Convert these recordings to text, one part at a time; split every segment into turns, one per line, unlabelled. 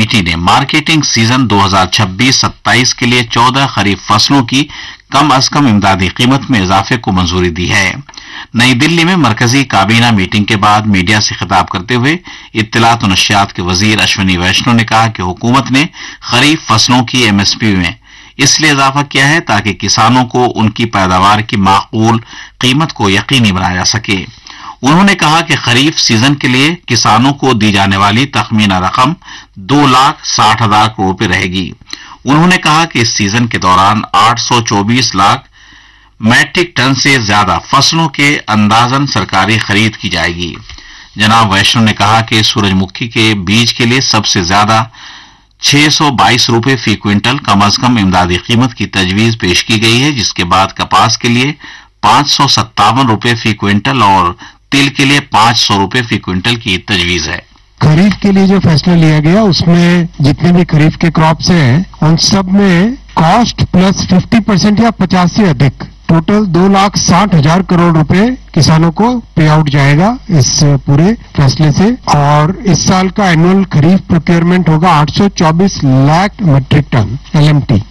Committee ने marketing season 2026-27 के लिए 14 खरीफ फसलों की कम अज कम इमदादी कीमत में इजाफे को मंजूरी दी है। नई दिल्ली में मरकजी काबीना मीटिंग के बाद मीडिया से खिताब करते हुए इत्तलात और नशियात के वजीर अश्विनी वैष्णव ने कहा कि हुकूमत ने खरीफ फसलों की एमएसपी में इसलिए इजाफा किया है ताकि किसानों को उनकी पैदावार की माकूल कीमत को यकीनी बनाया जा सके। उन्होंने कहा कि खरीफ सीजन के लिए किसानों को दी जाने वाली तखमीना रकम 2,60,000 करोड़ रुपए रहेगी। उन्होंने कहा कि इस सीजन के दौरान 824 लाख मैट्रिक टन से ज्यादा फसलों के अंदाजन सरकारी खरीद की जाएगी। जनाब वैष्णव ने कहा कि सूरजमुखी के बीज के लिए सबसे ज्यादा 622 रुपए फी क्विंटल कम अज कम इमदादी कीमत की तजवीज पेश की गई है, जिसके बाद कपास के लिए 557 रुपए फी क्विंटल और तिल के लिए 500 रुपए फी क्विंटल की तजवीज है।
खरीफ के लिए जो फैसला लिया गया उसमें जितने भी खरीफ के क्रॉप्स हैं उन सब में कॉस्ट प्लस 50% या 50 से अधिक टोटल 2,60,000 करोड़ रुपए किसानों को पे आउट जाएगा इस पूरे फैसले से। और इस साल का एनुअल खरीफ प्रोक्योरमेंट होगा 824 लाख मीट्रिक टन एलएमटी।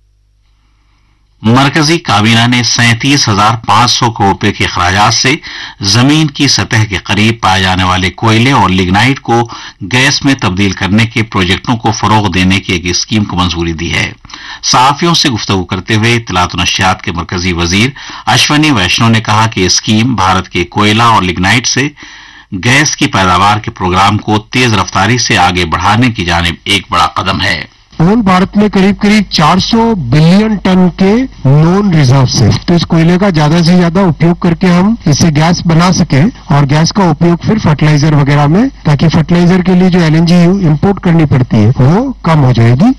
मरकजी काबीना ने 37,500 करोड़ रुपए के अखराजात से जमीन की सतह के करीब पाए जाने वाले कोयले और लिग्नाइट को गैस में तब्दील करने के प्रोजेक्टों को फरोग देने की एक स्कीम को मंजूरी दी है। सहाफियों से गुफ्तगू करते हुए इत्तलात और नशियात के मरकजी वजीर अश्विनी वैष्णव ने कहा कि यह स्कीम भारत के कोयला और लिग्नाइट से गैस की पैदावार के प्रोग्राम को तेज रफ्तारी से आगे बढ़ाने की जानिब एक बड़ा कदम है।
होल भारत में करीब करीब 400 बिलियन टन के नॉन रिजर्व है, तो इस कोयले का ज्यादा से ज्यादा उपयोग करके हम इससे गैस बना सकें और गैस का उपयोग फिर फर्टिलाइजर वगैरह में, ताकि फर्टिलाइजर के लिए जो एलएनजी इंपोर्ट करनी पड़ती है वो कम हो जाएगी।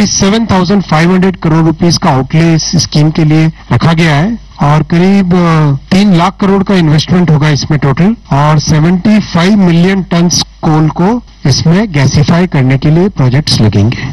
37,500 करोड़ रुपीस का आउटले इस स्कीम के लिए रखा गया है और करीब 3 लाख करोड़ का इन्वेस्टमेंट होगा इसमें टोटल, और 75 मिलियन टन कोल को इसमें गैसिफाई करने के लिए प्रोजेक्ट्स लगेंगे।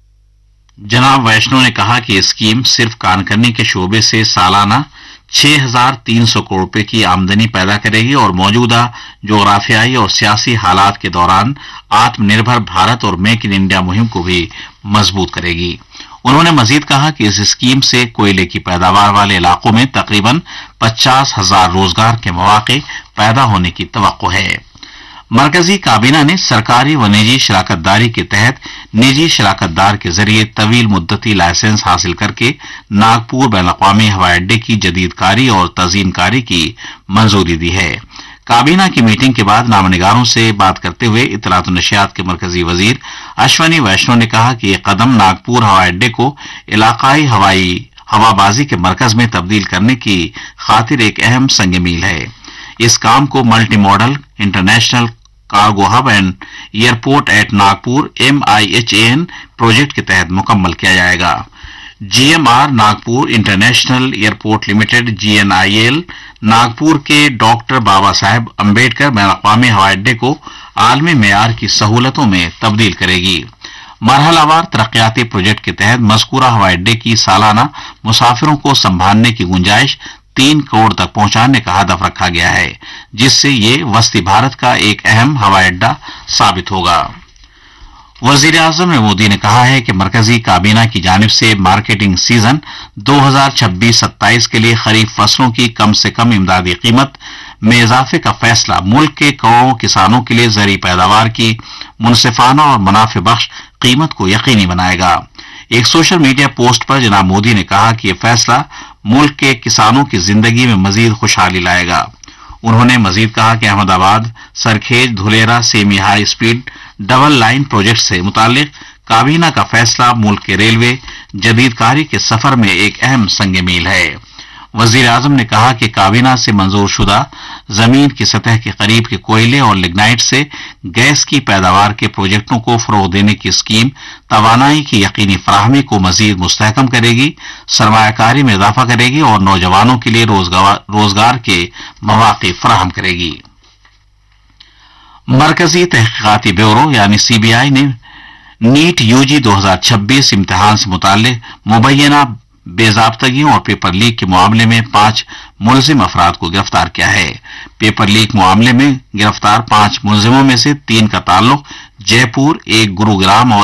जनाब वैष्णव ने कहा कि स्कीम सिर्फ कानकर्नी के शोबे से सालाना 6,300 करोड़ रुपए की आमदनी पैदा करेगी और मौजूदा जोग्राफियाई और सियासी हालात के दौरान आत्मनिर्भर भारत और मेक इन इंडिया मुहिम को भी मजबूत करेगी। उन्होंने मजीद कहा कि इस स्कीम से कोयले की पैदावार वाले इलाकों में तकरीबन 50,000 रोजगार के मौके पैदा होने की तवक्को है। मरकजी काबीना ने सरकारी व निजी शराकतदारी के तहत निजी शराकतदार के जरिए तवील मुद्दती लाइसेंस हासिल करके नागपुर बैनुल-अक़वामी हवाई अड्डे की जदीदकारी और तज़ीनकारी की मंजूरी दी है। काबीना की मीटिंग के बाद नामनिगारों से बात करते हुए इत्तलात और नशियात के मरकजी वजीर अश्विनी वैष्णव ने कहा कि यह कदम नागपुर हवाई अड्डे को इलाकाई हवाबाजी के मरकज में तब्दील करने की खातिर एक अहम संग मील है। इस काम को multi modal international cargo hub and airport at Nagpur MIHAN project के तहत मुकम्मल किया जाएगा। GMR Nagpur international airport limited GNIL Nagpur के डॉक्टर बाबा साहेब अम्बेडकर बैनुल-अक़वामी हवाई अड्डे को आलमी मेयार की सहूलतों में तब्दील करेगी। मरहलावार तरक्याती प्रोजेक्ट के तहत मज़कूरा हवाई अड्डे की सालाना मुसाफिरों को संभालने की गुंजाइश 3 करोड़ तक पहुंचाने का हदफ रखा गया है, जिससे ये वस्ती भारत का एक अहम हवाई अड्डा साबित होगा। वजीर आजम मोदी ने कहा है कि मरकजी काबीना की जानिब से मार्केटिंग सीजन 2026-27 के लिए खरीफ फसलों की कम से कम इमदादी कीमत में इजाफे का फैसला मुल्क के करोड़ों किसानों के लिए ज़री पैदावार की मुनसिफाना और मुनाफे बख्श कीमत को यकीनी बनाएगा। एक सोशल मीडिया पोस्ट पर जनाब मोदी ने कहा कि यह फैसला मुल्क के किसानों की जिंदगी में मजीद खुशहाली लाएगा। उन्होंने मजीद कहा कि Ahmedabad Sarkhej Dholera semi high speed double line project से मुतालिक काबीना का फैसला मुल्क के रेलवे जदीदकारी के सफर में एक अहम संग मील है। वजीर आजम ने कहा कि काबीना से मंजूर शुदा जमीन की सतह के करीब के कोयले और लिग्नाइट से गैस की पैदावार के प्रोजेक्टों को फरोग देने की स्कीम तवानाई की यकीनी फराहमी को मजीद मुस्तहकम करेगी, सरमायाकारी में इजाफा करेगी और नौजवानों के लिए रोजगार के मौके फराहम करेगी। मरकजी तहकीकाती ब्यूरो यानी CBI ने नीट UG 2026 इम्तिहान से मुताल्लिक मुबैना बेजाब्तगियों और पेपर लीक के मामले में 5 मुलजिम अफराद को गिरफ्तार किया है। पेपर लीक मामले में गिरफ्तार 5 मुलजिमों में से 3 का ताल्लुक जयपुर, 1 गुरुग्राम और